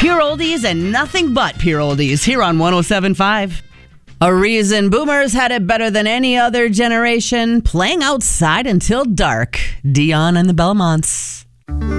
Pure oldies and nothing but pure oldies here on 107.5. A reason boomers had it better than any other generation, playing outside until dark. Dion and the Belmonts.